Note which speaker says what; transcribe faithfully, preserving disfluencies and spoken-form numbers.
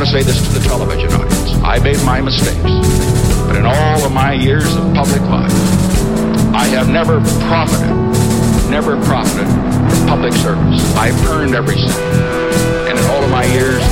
Speaker 1: to say this to the television audience. I made my mistakes. But in all of my years of public life, I have never profited, never profited from public service. I've earned every cent. And in all of my years